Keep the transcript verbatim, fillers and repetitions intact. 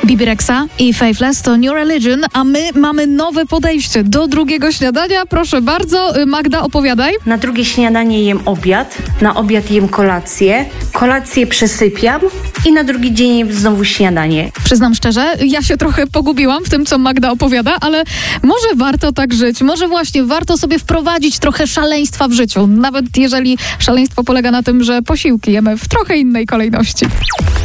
Bibi Rexa i Faithless to New Religion, a my mamy nowe podejście do drugiego śniadania. Proszę bardzo, Magda, opowiadaj. Na drugie śniadanie jem obiad, na obiad jem kolację, kolację przesypiam i na drugi dzień jem znowu śniadanie. Przyznam szczerze, ja się trochę pogubiłam w tym, co Magda opowiada, ale może warto tak żyć, może właśnie warto sobie wprowadzić trochę szaleństwa w życiu, nawet jeżeli szaleństwo polega na tym, że posiłki jemy w trochę innej kolejności.